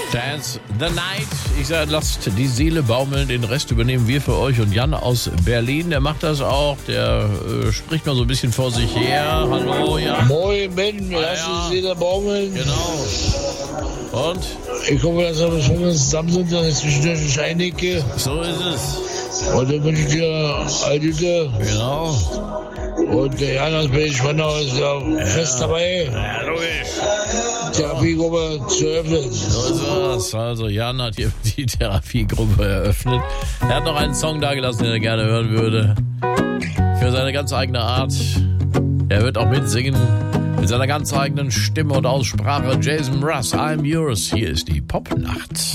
Dance the Night. Ich sage, lasst die Seele baumeln, den Rest übernehmen wir für euch. Und Jan aus Berlin, der macht das auch. Der spricht noch so ein bisschen vor sich her. Hallo, Jan. Moin, Ben, lass die Seele baumeln. Genau. Und? Ich hoffe, dass wir schon zusammen sind, dass ich zwischendurch nicht einnecke. So ist es. Und dann wünsche ich dir all Gute. Genau. Und der Jan aus Berlin Spandau ist ja fest dabei. Ja, logisch. Therapiegruppe zu eröffnen. So ist es. Also Jan hat hier die Therapiegruppe eröffnet. Er hat noch einen Song dagelassen, den er gerne hören würde. Für seine ganz eigene Art. Er wird auch mitsingen. Mit seiner ganz eigenen Stimme und Aussprache. Jason Mraz, I'm Yours. Hier ist die Popnacht.